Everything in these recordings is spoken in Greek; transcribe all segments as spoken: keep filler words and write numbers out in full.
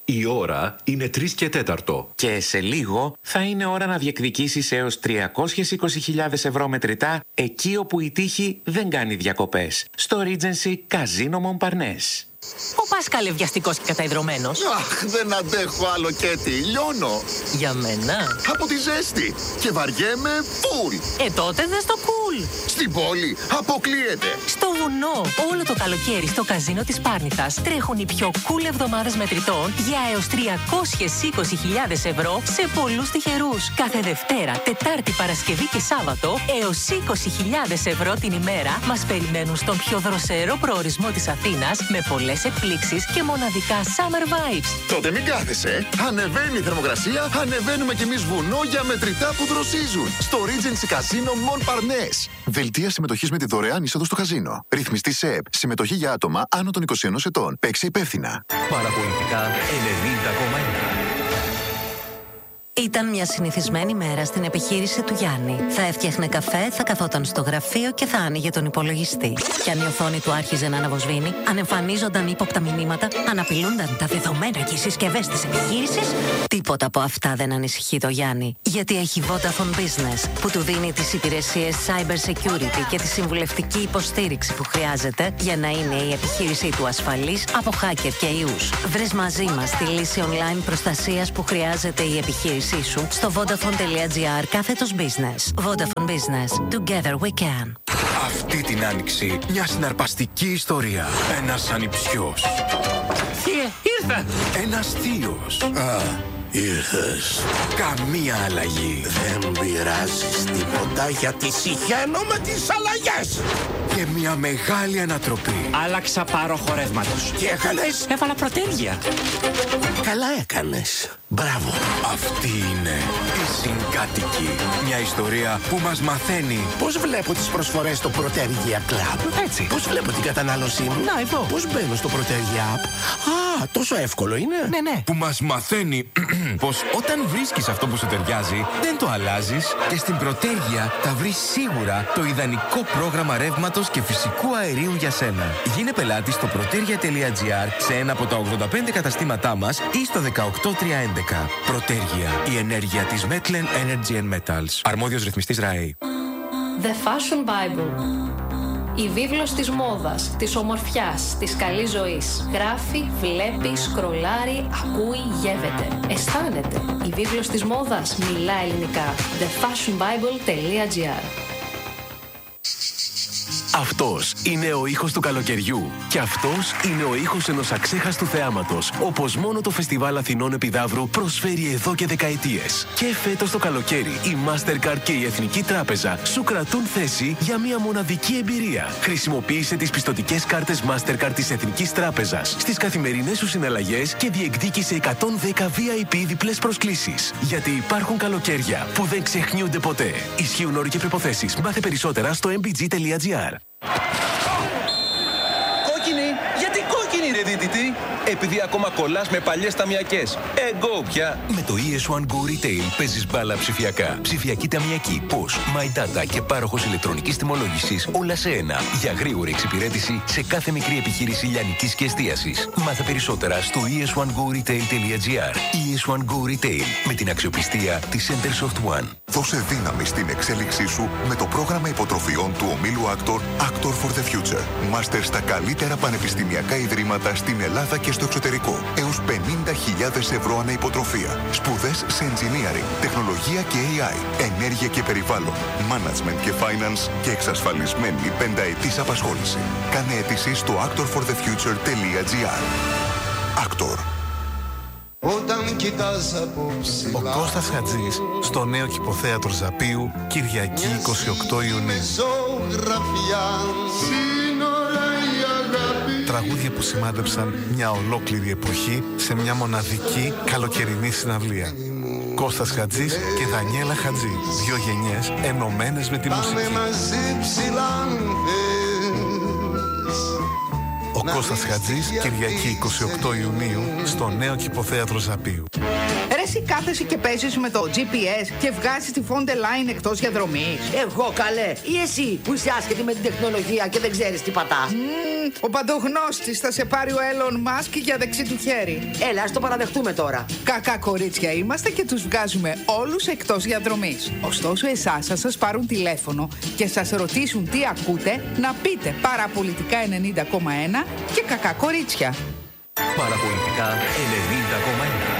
Η ώρα είναι τρεις και τέταρτο. Και σε λίγο θα είναι ώρα να διεκδικήσεις έως τριακόσιες είκοσι χιλιάδες ευρώ μετρητά εκεί όπου η τύχη δεν κάνει διακοπές. Στο Regency Casino Montparnasse. Ο Πάσκαλε βιαστικός και καταϊδρωμένος. Αχ, δεν αντέχω άλλο, Κέτι. Λιώνω. Για μένα. Από τη ζέστη. Και βαριέμαι φουλ. Ε, τότε δες το cool. Στην πόλη αποκλείεται. Στο βουνό. Όλο το καλοκαίρι στο καζίνο της Πάρνηθας τρέχουν οι πιο cool εβδομάδες μετρητών για έως τριακόσιες είκοσι χιλιάδες ευρώ σε πολλούς τυχερούς. Κάθε Δευτέρα, Τετάρτη, Παρασκευή και Σάββατο έως είκοσι χιλιάδες ευρώ την ημέρα μας περιμένουν στον πιο δροσερό προορισμό της Αθήνας με πολλές εκπλήξεις και μοναδικά summer vibes. Τότε μην κάθεσαι. Ανεβαίνει η θερμοκρασία, ανεβαίνουμε κι εμείς βουνό για μετρητά που δροσίζουν. Στο Regency Casino Montparnasse. Δελτία συμμετοχής με τη δωρεάν είσοδο στο καζίνο. Ρυθμιστή ΣΕΕΠ. Συμμετοχή για άτομα άνω των είκοσι ενός ετών. Παίξε υπεύθυνα. Παραπολιτικά ενενήντα κόμμα ένα. Ήταν μια συνηθισμένη μέρα στην επιχείρηση του Γιάννη. Θα έφτιαχνε καφέ, θα καθόταν στο γραφείο και θα άνοιγε τον υπολογιστή. Κι αν η οθόνη του άρχιζε να αναβοσβήνει, αν εμφανίζονταν ύποπτα μηνύματα, αν απειλούνταν τα δεδομένα και οι συσκευές της επιχείρησης, τίποτα από αυτά δεν ανησυχεί το Γιάννη. Γιατί έχει Vodafone Business, που του δίνει τις υπηρεσίες cyber security και τη συμβουλευτική υποστήριξη που χρειάζεται για να είναι η επιχείρησή του ασφαλής από hacker και ιούς. Βρες μαζί μας τη λύση online προστασίας που χρειάζεται η επιχείρηση σου στο vodafone.gr κάθετος business. Vodafone Business. Together we can. Αυτή την άνοιξη μια συναρπαστική ιστορία. Ένας ανιψιός. Θείε, ήρθα! Ένας θείος. Α, ήρθες. Καμία αλλαγή. Δεν πειράζεις τίποτα γιατί συχαίνω με τις αλλαγές. Και μια μεγάλη ανατροπή. Άλλαξα πάροχο ρεύματος. Τι έκανες? Έβαλα πρωτέργεια. Καλά έκανες. Μπράβο. Αυτή είναι η Συγκάτοικη. Μια ιστορία που μας μαθαίνει Πώς βλέπω τις προσφορές στο Protergia Club. Έτσι. Πώς βλέπω την κατανάλωσή μου. Να, εδώ. Πώς μπαίνω στο Protergia App. Α, τόσο εύκολο είναι. Ναι, ναι. που μας μαθαίνει πως όταν βρίσκεις αυτό που σου ταιριάζει, δεν το αλλάζεις και στην Protergia θα βρεις σίγουρα το ιδανικό πρόγραμμα ρεύματος και φυσικού αερίου για σένα. Γίνε πελάτης στο protergia.gr σε ένα από τα ογδόντα πέντε καταστήματά μας ή στο δεκαοκτώ τριακόσια έντεκα. Protergia, η ενέργεια της Metlen Energy and Metals. Αρμόδιος ρυθμιστής ΡΑΕ. The Fashion Bible. Η βίβλος της μόδας, της ομορφιάς, της καλής ζωής. Γράφει, βλέπει, σκρολάρει, ακούει, γεύεται. Αισθάνεται. Η βίβλος της μόδας μιλά ελληνικά. the fashion bible dot gr. Αυτός είναι ο ήχος του καλοκαιριού. Και αυτός είναι ο ήχος ενός αξέχαστου θεάματος, όπως μόνο το Φεστιβάλ Αθηνών Επιδαύρου προσφέρει εδώ και δεκαετίες. Και φέτος το καλοκαίρι, η Mastercard και η Εθνική Τράπεζα σου κρατούν θέση για μια μοναδική εμπειρία. Χρησιμοποίησε τις πιστωτικές κάρτες Mastercard της Εθνικής Τράπεζας στις καθημερινές σου συναλλαγές και διεκδίκησε εκατόν δέκα βι άι πι διπλές προσκλήσεις. Γιατί υπάρχουν καλοκαίρια που δεν ξεχνιούνται ποτέ. Ισχύουν όροι και προϋποθέσεις. Μάθε περισσότερα στο εμ μπι τζι τελεία τζι άρ. Κόκκινη! Γιατί κόκκινη ρε δίτητη? Επειδή ακόμα κολλάς με παλιές ταμιακές. Εγώ πια! Με το ι ες βαν Go Retail παίζεις μπάλα ψηφιακά. Ψηφιακή ταμιακή, πώς, My Data και πάροχος ηλεκτρονικής τιμολόγησης, όλα σε ένα. Για γρήγορη εξυπηρέτηση σε κάθε μικρή επιχείρηση λιανικής και εστίασης. Μάθε περισσότερα στο ι ες βαν go retail τελεία τζι άρ. ι ες βαν Go Retail, με την αξιοπιστία της Centersoft One. Δώσε δύναμη στην εξέλιξή σου με το πρόγραμμα υποτροφιών του ομίλου Actor, Actor for the Future. Μάστερ στα καλύτερα πανεπιστημιακά ιδρύματα στην Ελλάδα και στο εξωτερικό. Έως πενήντα χιλιάδες ευρώ ανά υποτροφία. Σπουδές σε engineering, τεχνολογία και έι άι, ενέργεια και περιβάλλον, management και finance και εξασφαλισμένη πενταετής απασχόληση. Κάνε αίτηση στο actor for the future τελεία τζι άρ. Actor. Όταν κοιτάς από ψηλά. Ο Κώστας Χατζής στο νέο κηποθέατρο Ζαπίου, Κυριακή εικοστή ογδόη Ιουνίου. Τραγούδια που σημάδεψαν μια ολόκληρη εποχή σε μια μοναδική καλοκαιρινή συναυλία. Κώστας Χατζής και Δανιέλα Χατζή, δύο γενιές ενωμένες με τη μουσική. Ο Κώστας Χατζής, Κυριακή εικοστή ογδόη Ιουνίου, στο νέο κηποθέατρο Ζαπίου. εσύ κάθεσαι και παίζεις με το τζι πι ες και βγάζεις τη φόντε line εκτός διαδρομής? Εγώ καλέ, ή εσύ που είσαι άσχετη με την τεχνολογία και δεν ξέρεις τι πατάς? Mm, ο παντογνώστης θα σε πάρει ο Elon Musk για δεξί του χέρι. Έλα, ας το παραδεχτούμε τώρα. Κακά κορίτσια είμαστε και τους βγάζουμε όλους εκτός διαδρομής. Ωστόσο εσάς θα σας πάρουν τηλέφωνο και σας ρωτήσουν τι ακούτε, να πείτε Παραπολιτικά ενενήντα κόμμα ένα και κακά κορίτσια. Παραπολιτικά ενενήντα κόμμα ένα.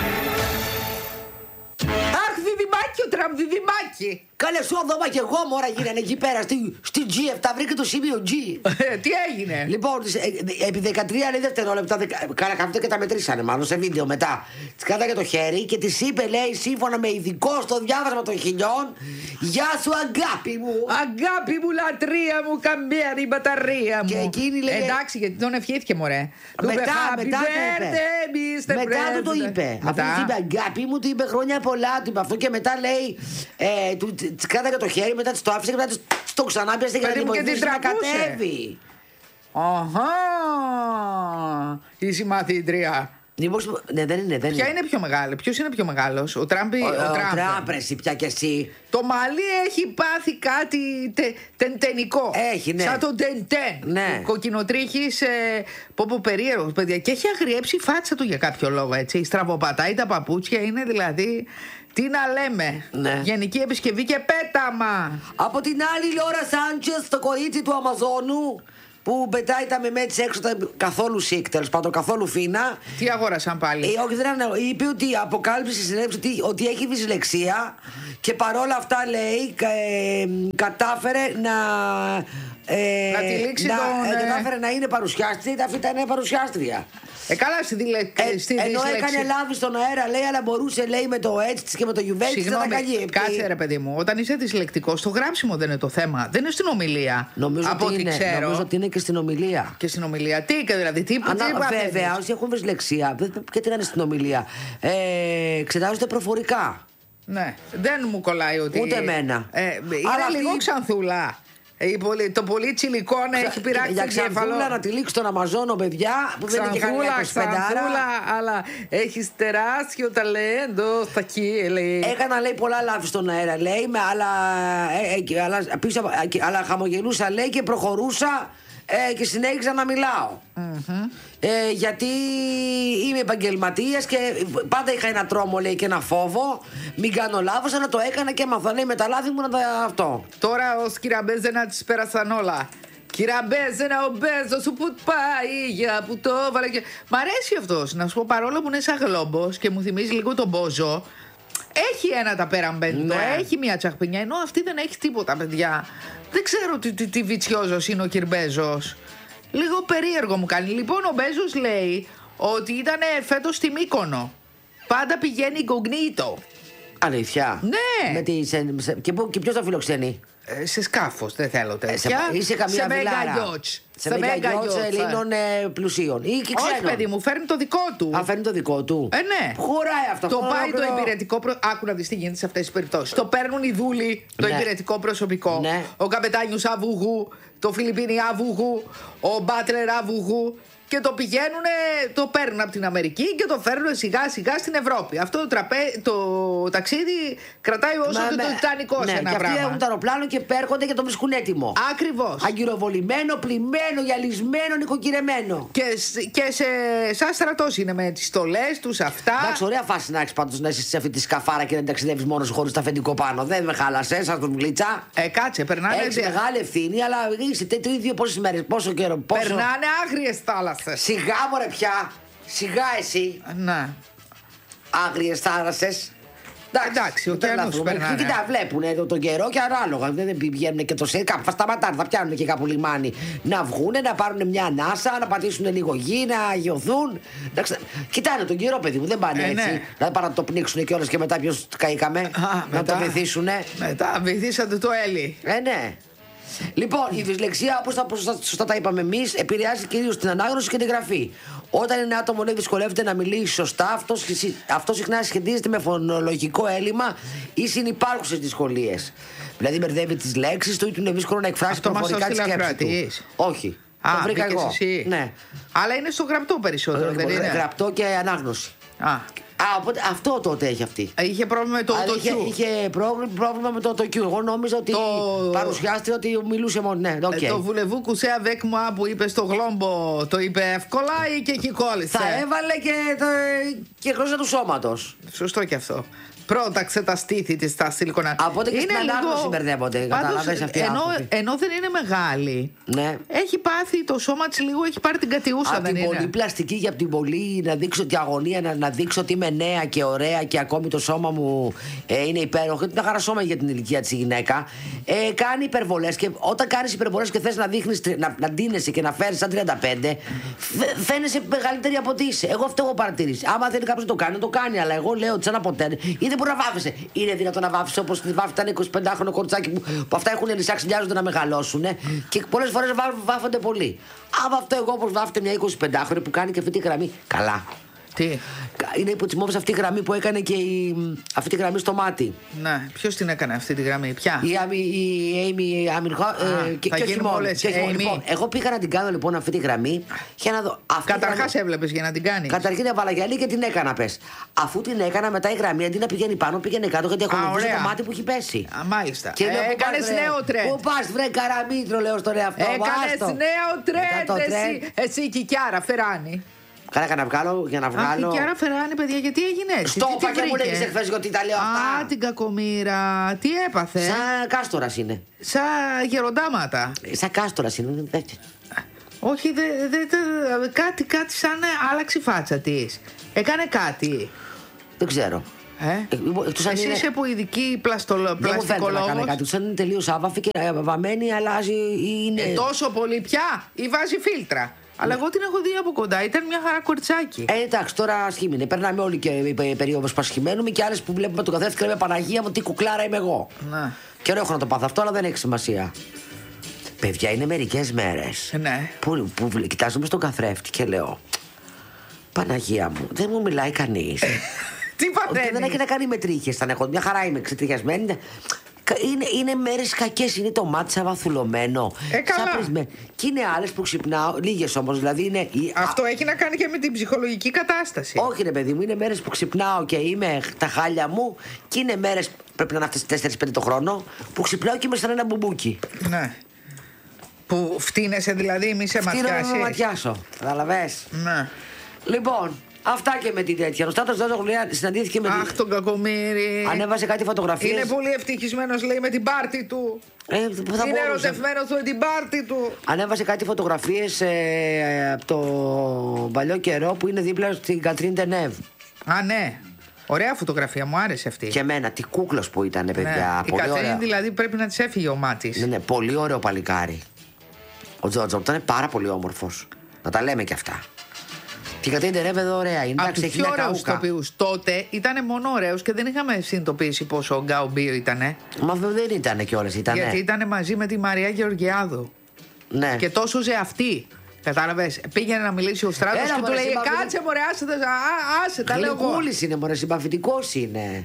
Αχ, διδυμάκι ο Τραμπ, διδυμάκι. Καλέ σου οδόμα και εγώ μόρα γίνανε εκεί πέρα στη, στη τζι εφτά, βρήκε το σημείο G. Τι έγινε? Λοιπόν, επί δεκατρία λέει δευτερόλεπτα, καλά κάθονται και τα μετρήσανε μάλλον σε βίντεο μετά. Της κάταγε το χέρι και της είπε, λέει, σύμφωνα με ειδικό στο διάβασμα των χιλιών, γεια σου αγάπη μου. Αγάπη μου, λατρεία μου, καμπία η μπαταρία μου. Και εκείνη λέει. Εντάξει, γιατί τον ευχήθηκε, μωρέ. Μετά, μετά, μετά το είπε. Μετά του το είπε. Αφού του είπε αγάπη μου, του είπε χρόνια πολλά, του είπε αυτό και μετά λέει. Ε, του, της κράταγε το χέρι, μετά της το άφησε και μετά της το ξανά πιάσε για να την βοηθήσει να κατέβει. Αχα, η συμμαθήτρια. Ναι, δεν είναι, δεν Ποια είναι. είναι πιο μεγάλη, ποιος είναι πιο μεγάλος, ο Τραμπ ή ο, ο, ο Τραμπ? Ο Τραμπ, εσύ πια κι εσύ. Το μαλλί έχει πάθει κάτι τε, τεντενικό. Έχει, ναι. Σαν τον τεντεν. Ναι. Κοκκινοτρίχης, ε, πω πω περίεργος, παιδιά. Και έχει αγριέψει η φάτσα του για κάποιο λόγο, έτσι. Στραβοπατάει τα παπούτσια, είναι δηλαδή. Τι να λέμε, ναι. Γενική επισκευή και πέταμα. Από την άλλη, Λόρα Σάντσες, το κορίτσι του Αμαζόνου, που πετάει τα μεμέτς έξω, τα καθόλου σικ, τέλος πάντων, καθόλου φίνα. Τι αγόρασαν πάλι? Ε, όχι, δεν είναι. Είπε ότι αποκάλυψε στη συνέντευξη ότι, ότι έχει δυσλεξία και παρόλα αυτά, λέει, ε, κατάφερε να. Ε, να τη λήξει να, τον. Ε, κατάφερε να είναι παρουσιάστρια, αυτή ήταν παρουσιάστρια. Ε, καλά, στη, διλε... ε, στη ενώ δυσλεξία. έκανε λάθη στον αέρα, λέει, αλλά μπορούσε, λέει, με το έτσι της και με το Juventus να τα καλύψει. Κάτσε ρε παιδί μου, όταν είσαι δυσλεκτικός, το γράψιμο δεν είναι το θέμα. Δεν είναι στην ομιλία. Νομίζω από ότι ό,τι είναι, ξέρω. Νομίζω ότι είναι και στην ομιλία. Και στην ομιλία. Τι, δηλαδή, τι, Ανα, τι βέβαια, όσοι έχουν δυσλεξία, γιατί να είναι στην ομιλία, ε, εξετάζονται προφορικά. Ναι, δεν μου κολλάει ότι. Ούτε εμένα. Ε, είναι αλλά λίγο αυτή... ξανθούλα. Το πολύ τσιλικόν έχει πειράξει για το κέφαλο. ξανθούλα να τη λήξει τον Αμαζόνο, παιδιά, που δεν είναι και κανένα είκοσι πέντε. Ξανθούλα, αλλά έχεις τεράστιο ταλέντο στα κύλη. Έκανα, λέει, πολλά λάθη στον αέρα, λέει, με, αλλά, ε, ε, αλλά, πίσω, αλλά χαμογελούσα, λέει, και προχωρούσα ε, και συνέχιζα να μιλάω. Mm-hmm. Ε, γιατί είμαι επαγγελματίας και πάντα είχα ένα τρόμο, λέει, και ένα φόβο. Μην κάνω λάθος, αλλά το έκανα και έμαθα, λέει, με τα λάθη μου να τα αυτό. Τώρα ο Σκυραμπέζενα τις πέρασαν όλα. Κυραμπέζενα, ο Μπέζος σου που πάει για που το έβαλε και... Μ' αρέσει αυτός, να σου πω, παρόλο που είναι σαν γλόμπος και μου θυμίζει λίγο τον Μπόζο. Έχει ένα ταπεραμπέντο, ναι. Έχει μια τσαχπινιά, ενώ αυτή δεν έχει τίποτα, παιδιά. Δεν ξέρω τι, τι, τι βιτσιόζος είναι ο Κυρμπέζος. Λίγο περίεργο μου κάνει. Λοιπόν, ο Μπέζος λέει ότι ήταν φέτος στη Μύκονο. Πάντα πηγαίνει incognito. Αλήθεια? Ναι. Με τη, σε, σε, και, και ποιος θα φιλοξενεί? Ε, σε σκάφος, δεν θέλω τέτοια. Ε, σε, ή σε καμία βιλάρα. Σε μέγα γιότς Ελλήνων ε, πλουσίων. Ή και όχι, παιδί μου, φέρνει το δικό του. Α, φέρνει το δικό του. Ε, ναι. Χωράει αυτό. Το πάει το υπηρετικό. Προ... Άκου να δεις τι γίνεται σε αυτές τις περιπτώσεις. Το παίρνουν οι δούλοι, το ναι. υπηρετικό προσωπικό. Ναι. Ο καπετάνιος Αβουγού, το Φιλιππίνι Αβουγού, ο Μπάτλερ Αβουγού. Και το πηγαίνουν, το παίρνουν από την Αμερική και το φέρνουν σιγά σιγά στην Ευρώπη. Αυτό το, τραπέ, το ταξίδι κρατάει όσο Μα, και το Τιτανικό, ναι, σε ένα και πράγμα. αυτοί έχουν το αεροπλάνο και πέρχονται και το βρίσκουν έτοιμο. Ακριβώς. Αγκυροβολημένο, πλημμένο, γυαλισμένο, νοικοκυρεμένο. Και, και σε σαν στρατός είναι με τις στολές τους αυτά. Εντάξει, ωραία φάση να έχεις πάντως να είσαι σε αυτή τη σκαφάρα και να ταξιδεύεις μόνος σου χωρίς το αφεντικό πάνω. Δεν με χάλασε, σαν τον Γλίτσα. Ε, κάτσε, περνάνε. Έχεις μεγάλη ευθύνη, αλλά είσαι τέτοιο πόσες μέρες, πόσο καιρό. Πόσο... Περνάνε άγριες θάλασσες. Σιγά μωρέ πια, σιγά εσύ. Ναι. Άγριες θάλασσες. Εντάξει, ο ωκεανός περνάνε. Κοίτα, βλέπουν τον το καιρό και ανάλογα. Δεν πηγαίνουν και το σε κάπου. Θα σταματάνε, θα πιάνουν και κάπου λιμάνι. Να βγούνε, να πάρουν μια ανάσα, να πατήσουν λίγο γη, να αγιωθούν. Να... Κοιτάνε τον καιρό, παιδί μου, δεν πάνε ε, έτσι. Ναι. Να πάνε να το πνίξουν κιόλας και μετά ποιος καήκαμε. Α, να μετά, το βυθίσουνε. Μετά βυθίσατε το Έλλη. Ε, ναι. Λοιπόν, η δυσλεξία, όπως τα, σωστά, σωστά τα είπαμε εμείς, επηρεάζει κυρίως την ανάγνωση και τη γραφή. Όταν ένα άτομο, λέει, δυσκολεύεται να μιλήσει σωστά, αυτό, αυτό συχνά σχετίζεται με φωνολογικό έλλειμμα ή συνυπάρχουσες δυσκολίες. Δηλαδή, μπερδεύει τις λέξεις του ή του είναι δύσκολο να εκφράσει προφορικά τη σκέψη του. Όχι. Α, το βρήκα εγώ. Εσύ. Ναι. Αλλά είναι στο γραπτό περισσότερο, δεν είναι? Γραπτό και ανάγνωση. Α. οπότε αυτό τότε έχει αυτή. Είχε πρόβλημα με το Α, είχε, autocue. είχε πρόβλημα, πρόβλημα με το autocue. Εγώ νόμιζα ότι Το- παρουσιάστηκε ότι μιλούσε μόνο. Ναι, okay. Ε, το βουλεβού κουσέα βέκμουα που είπε στο γλόμπο το είπε εύκολα ή και εκεί κόλλησε. Θα έβαλε και, το, και γλώσσα του σώματος. Σωστό και αυτό. Πρόταξε τα στήθη της στα σιλικονά. Από τότε και στην ανάγνωση μπερδεύονται. Κατάλαβες αυτοί οι ενώ, άνθρωποι. ενώ δεν είναι μεγάλη. Ναι. Έχει πάθει το σώμα της λίγο, έχει πάρει την κατιούσα, Από δεν την είναι. πολύ πλαστική και από την πολύ να δείξω τη αγωνία, να, να δείξω ότι είμαι νέα και ωραία και ακόμη το σώμα μου ε, είναι υπέροχο. Είναι ένα χαρά σώμα για την ηλικία της η γυναίκα. Ε, κάνει υπερβολές και όταν κάνεις υπερβολές και θες να δείχνεις, να, να ντύνεσαι και να φέρεις σαν τριάντα πέντε, φαίνεσαι μεγαλύτερη από ότι είσαι. Εγώ αυτό έχω παρατηρήσει. Άμα θέλει κάποιος να το κάνει, να το κάνει. Αλλά εγώ λέω ότι σαν ποτέ ή δεν μπορεί να βάφεσαι. Είναι δυνατόν να βάφεσαι όπως τη βάφη ήταν εικοσιπεντάχρονο κοριτσάκι που, που αυτά έχουν λυσάξει, μοιάζονται να μεγαλώσουν και πολλές φορές βάφονται πολύ. Άμα αυτό εγώ όπως βάφεται μια εικοσιπεντάχρονη που κάνει και αυτή τη γραμμή. Καλά. Τι? Είναι υπό τις μόβες αυτή η γραμμή που έκανε και η, αυτή τη γραμμή στο μάτι. Ναι, ποιος την έκανε αυτή τη γραμμή, ποια? Η, Άμι, η Amy Αμιρχό. Ε, και, θα και όχι γίνουμε μόνο. όλες Και όχι μόνο. Amy. Λοιπόν, εγώ πήγα να την κάνω λοιπόν αυτή τη γραμμή για να δω. Καταρχάς έβλεπες για να την κάνεις. Καταρχήν έβαλα γυαλί και την έκανα, πες. Αφού την έκανα, μετά η γραμμή αντί να πηγαίνει πάνω, πήγαινε κάτω γιατί έχω νομίζει το μάτι που έχει πέσει. Α, μάλιστα. Και λέω, ε, έκανες νέο τρέντ. Πού πας, βρε καραμίτρο, λέω στον εαυτό μου. Έκανες άστο. νέο Μετά το τρέντ, εσύ, τρέντ. εσύ και η Κιάρα Φεράνη. Καλά, έκανα να βγάλω για να Αχ, βγάλω. η Κιάρα Φεράνη, παιδιά, γιατί έγινε έτσι? Στο τι τη είπα και μου βρήκε? λέγεις εχθές ότι τα λέω αυτά. Α, την κακομοίρα. Τι έπαθε? Σαν κάστορας είναι. Σαν γεροντάματα. Σαν κάστορας είναι. Όχι, δε, δε, δε, κάτι, κάτι σαν άλλαξε η φάτσα της. Έκανε κάτι. Δεν ξέρω. Ε? Εκτός αν Εσύ είναι- είσαι που ειδική πλαστολο... Δεν μου φαίνεται να κάνει πλαστικολόγος. κάτι. Σαν είναι τελείως άβαφη και ε, βαμμένη, αλλάζει ή είναι. Ε, τόσο πολύ πια ή βάζει φίλτρα. Αλλά εγώ την έχω δει από κοντά. Ήταν μια χαρά κοριτσάκι. Ε, εντάξει, τώρα ασχήμινε. Περνάμε όλοι και η περίοδο που ασχημένουμε και άλλε που βλέπουμε τον καθένα και λέμε Παναγία μου, τι κουκλάρα είμαι εγώ. Να. Καιρό έχω να το πάθω αυτό, αλλά δεν έχει σημασία. Παιδιά, είναι μερικές μέρες Ναι. που, που, που κοιτάζομαι στον καθρέφτη και λέω Παναγία μου, δεν μου μιλάει κανείς. Τι παθαίνεις? Δεν έχει να κάνει με τρίχες. Θα έχω μια χαρά, είμαι ξετριχιασμένη. Είναι, είναι μέρες κακές, είναι το μάτι σαν βαθουλωμένο. Ε, καλά. Σαν πρισμέ- Και είναι άλλες που ξυπνάω, λίγες όμως, δηλαδή είναι. Αυτό έχει να κάνει και με την ψυχολογική κατάσταση. Όχι, ρε παιδί μου, είναι μέρες που ξυπνάω και είμαι τα χάλια μου, και είναι μέρες, πρέπει να είναι αυτές τέσσερις πέντε το χρόνο, που ξυπνάω και είμαι σαν ένα μπουμπούκι. Ναι. Που φτύνεσαι δηλαδή, μη σε Φτύνομαι να ματιάσεις. με ματιάσω. Καταλαβες. Ναι. Λοιπόν, αυτά και με την τέτοια. Ο Στάτος Ζώζογλου συναντήθηκε με την. Αχ, τον κακομοίρη. Ανέβασε κάτι φωτογραφίες. Είναι πολύ ευτυχισμένος, λέει, με την πάρτη του. Ε, που θα Είναι μπορούσε. ερωτευμένος με την πάρτη του. Ανέβασε κάτι φωτογραφίες ε, από το παλιό καιρό που είναι δίπλα στην Κατρίν Τενεύ. Α, ναι. Ωραία φωτογραφία, μου άρεσε αυτή. Και εμένα, τι κούκλος που ήταν, παιδιά. Ναι. Η Πολύ Κατρίν ωραία. δηλαδή πρέπει να της έφυγε ο μάτης. Ναι, ναι, πολύ ωραίο παλικάρι. Ο Τζότζο ήταν πάρα πολύ όμορφος. Να τα λέμε κι αυτά. Και η Κατρίν Τενεύ εδώ ωραία είναι. Από Εντάξει, τους έχει πιο μια ωραίους καούκα. τοπίους τότε ήταν μόνο ωραίος και δεν είχαμε συνειδητοποιήσει πόσο ο Γκάου Μπίο ήτανε. Μα δεν ήταν κιόλας, ήταν. Γιατί ήταν μαζί με τη Μαρία Γεωργιάδου. Ναι. Και τόσο ζεαυτή. Κατάλαβες, πήγαινε να μιλήσει ο Στράτος Έλα, και του μωρέ, λέει συμπαθητικό. κάτσε μωρέ, άσε, τα- α, άσε, τα λέω εγώ. Γλυκούλης είναι, μωρέ, συμπαθητικός είναι.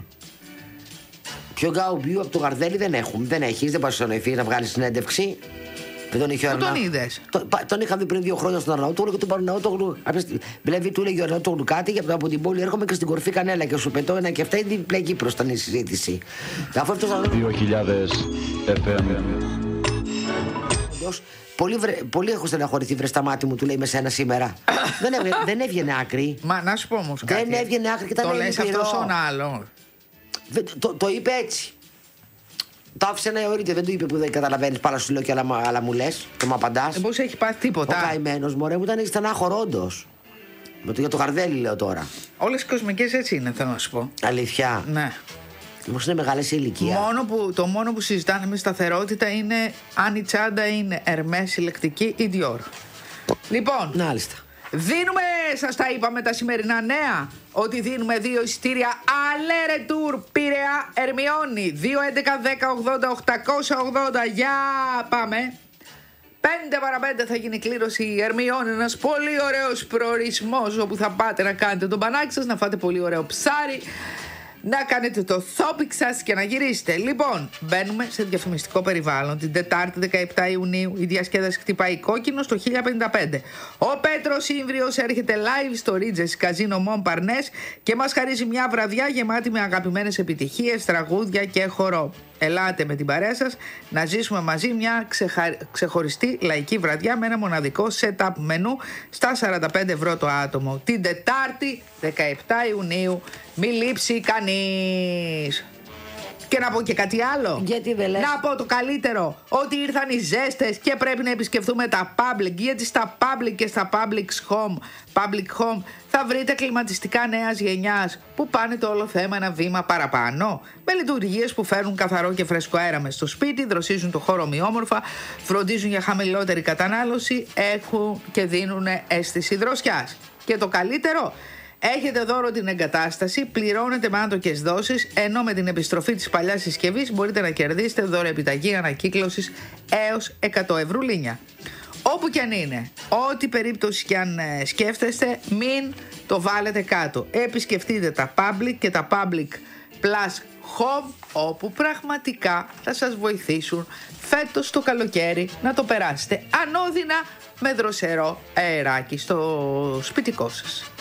Πιο γκάουμπιού από το Γαρδέλι δεν έχουμε. Δεν έχεις, δεν πας στον Εφή να βγάλεις συνέντευξη. Δεν τον είχε ο Πού τον Αρνά- είδες? Τον, πα- τον είχα δει πριν δύο χρόνια στον Αρναούτογλου και τον Αρναούτογλου. Βλέπει, του έλεγε ο Αρναούτογλου κάτι και από την πόλη έρχομαι και στην κορφή κανέλα και σου πετώ ένα και αυτά. Είναι διπλή Κύπρος ήταν η συζήτηση. Αφού αυτός ο δύο χιλιάδες εφ εμ. Αρναούτογλους, πολύ, βρε, πολύ έχω στεναχωρηθεί βρε στα μάτια μου, του λέει με σένα σήμερα. δεν, έβγαινε, δεν έβγαινε άκρη. Μα να σου πω όμως κάτι. Δεν έβγαινε άκρη και ήταν Το λες λυπηρό. αυτό στον άλλο. Δεν- Το, το είπε έτσι. Το άφησε να αιωρείται, δεν του είπε που δεν καταλαβαίνει. Πάρα σου λέω και άλλα, άλλα μου λε. Και μου απαντά. Ε, πώς έχει πάθει Ο τίποτα. καημένο μωρέ μου ήταν στενάχωρο, όντως. Με το, για το Γαρδέλι λέω τώρα. Όλες οι κοσμικές έτσι είναι, θέλω να σου πω. Αλήθεια. Ναι. Όμω είναι μεγάλη σε ηλικία. Μόνο που, το μόνο που συζητάνε με σταθερότητα είναι αν η τσάντα είναι Hermès συλλεκτική ή Dior. Λοιπόν, Μάλιστα. δίνουμε, σας τα είπαμε τα σημερινά νέα, ότι δίνουμε δύο εισιτήρια Αλέρε Tour Πειραιά Ερμιόνι. δύο έντεκα δέκα ογδόντα οκτακόσια ογδόντα. Για πάμε. Πέντε παρά πέντε θα γίνει κλήρωση η Ερμιόνι. Ένας πολύ ωραίος προορισμός όπου θα πάτε να κάνετε τον πανάκι σας, να φάτε πολύ ωραίο ψάρι, να κάνετε το θόπικ σας και να γυρίσετε. Λοιπόν, μπαίνουμε σε διαφημιστικό περιβάλλον. Την Τετάρτη δεκαεπτά Ιουνίου η διασκέδαση χτυπάει κόκκινο στο χίλια πενήντα πέντε. Ο Πέτρος Ήμβριος έρχεται live στο Regency Casino Montparnasse και μας χαρίζει μια βραδιά γεμάτη με αγαπημένες επιτυχίες, τραγούδια και χορό. Ελάτε με την παρέα σας να ζήσουμε μαζί μια ξεχα... ξεχωριστή λαϊκή βραδιά με ένα μοναδικό setup μενού στα σαράντα πέντε ευρώ το άτομο. Την Τετάρτη δεκαεπτά Ιουνίου. Μη λείψει κανείς. Και να πω και κάτι άλλο. Γιατί δεν λες? Να πω το καλύτερο. Ότι ήρθαν οι ζέστες και πρέπει να επισκεφθούμε τα public. Γιατί στα public και στα public home, public home θα βρείτε κλιματιστικά νέας γενιάς που πάνε το όλο θέμα ένα βήμα παραπάνω. Με λειτουργίες που φέρνουν καθαρό και φρέσκο αέρα μες στο σπίτι, δροσίζουν το χώρο ομοιόμορφα, φροντίζουν για χαμηλότερη κατανάλωση, έχουν και δίνουν αίσθηση δροσιάς. Και το καλύτερο, έχετε δώρο την εγκατάσταση, πληρώνετε με άτοκες δόσεις, ενώ με την επιστροφή της παλιάς συσκευής μπορείτε να κερδίσετε δώρο επιταγή ανακύκλωσης έως εκατό ευρουλίνια. Όπου και αν είναι, ό,τι περίπτωση και αν σκέφτεστε, μην το βάλετε κάτω. Επισκεφτείτε τα public και τα public plus home, όπου πραγματικά θα σας βοηθήσουν φέτος το καλοκαίρι να το περάσετε ανώδυνα με δροσερό αεράκι στο σπιτικό σας.